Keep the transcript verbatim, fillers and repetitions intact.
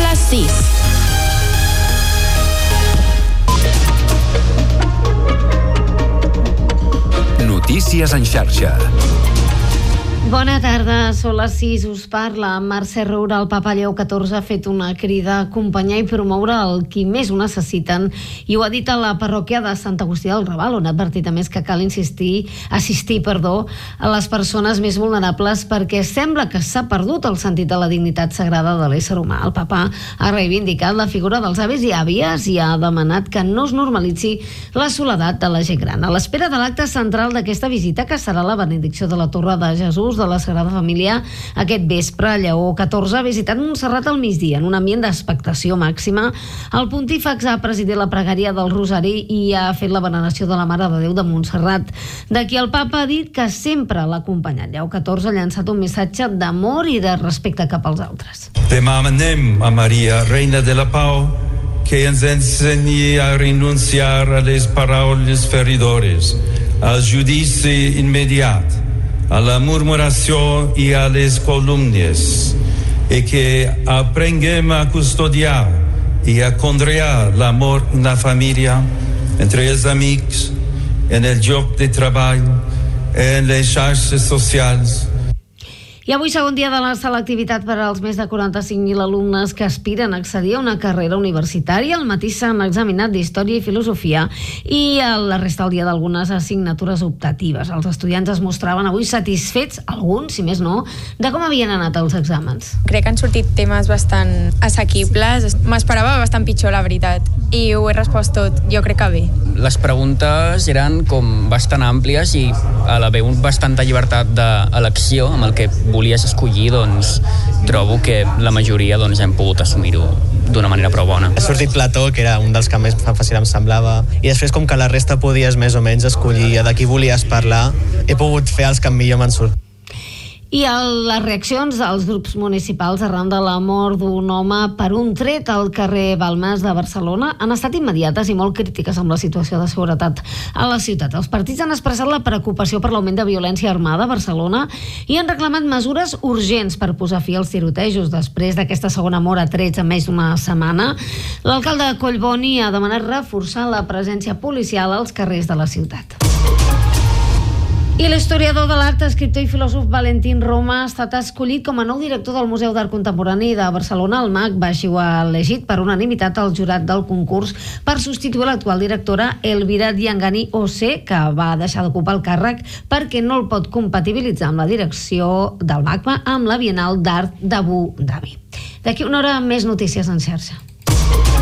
les sis. Notícies en xarxa. Bona tarda, són les sis, us parla Mercè Roura. El papa Lleó catorze ha fet una crida a acompanyar i promoure el qui més ho necessiten i ho ha dit a la parròquia de Sant Agustí del Raval, on ha advertit a més que cal insistir, assistir perdó, a les persones més vulnerables perquè sembla que s'ha perdut el sentit de la dignitat sagrada de l'ésser humà. El papa ha reivindicat la figura dels avis i àvies i ha demanat que no es normalitzi la soledat de la gent gran. A l'espera de l'acte central d'aquesta visita, que serà la benedicció de la Torre de Jesús de la Sagrada Família, aquest vespre Lleó catorze ha visitat Montserrat al migdia en un ambient d'expectació màxima. El pontífex ha presidit la pregària del Rosari i ha fet la veneració de la Mare de Déu de Montserrat. D'aquí el papa ha dit que sempre l'ha acompanyat. Lleó catorze ha llançat un missatge d'amor i de respecte cap als altres. Demanem a Maria, Reina de la Pau, que ens ensenyi a renunciar a les paraules feridores, al judici immediat, a la murmuració i a les columnes, i que aprenguem a custodiar i a conrear l'amor en la família, entre els amics, en el lloc de treball, en les xarxes socials. I avui segon dia de la selectivitat per als més de quaranta-cinc mil alumnes que aspiren a accedir a una carrera universitària. Al matí s'han examinat d'Història i Filosofia i a la resta del dia d'algunes assignatures optatives. Els estudiants es mostraven avui satisfets, alguns, si més no, de com havien anat els exàmens. Crec que han sortit temes bastant assequibles. M'esperava bastant pitjor, la veritat, i ho he respost tot, jo crec que bé. Les preguntes eren com bastant àmplies i a l'haver bastanta llibertat d'elecció amb el que volies escollir, doncs trobo que la majoria doncs, hem pogut assumir-ho d'una manera prou bona. Ha sortit Plató, que era un dels que més fàcil em semblava, i després com que la resta podies més o menys escollir de qui volies parlar, he pogut fer els que millor m'han sortit. I les reaccions dels grups municipals arran de la mort d'un home per un tret al carrer Balmes de Barcelona han estat immediates i molt crítiques amb la situació de seguretat a la ciutat. Els partits han expressat la preocupació per l'augment de violència armada a Barcelona i han reclamat mesures urgents per posar fi als tirotejos després d'aquesta segona mort a trets en menys d'una setmana. L'alcalde de Collboni ha demanat reforçar la presència policial als carrers de la ciutat. I l'historiador de l'art, escriptor i filòsof Valentín Roma ha estat escollit com a nou director del Museu d'Art Contemporani de Barcelona. El MAC va així ho ha elegit per unanimitat al jurat del concurs per substituir l'actual directora Elvira Diangani Ose, que va deixar d'ocupar el càrrec perquè no el pot compatibilitzar amb la direcció del MACBA amb la Bienal d'Art d'Abu Dhabi. D'aquí una hora més notícies en xarxa.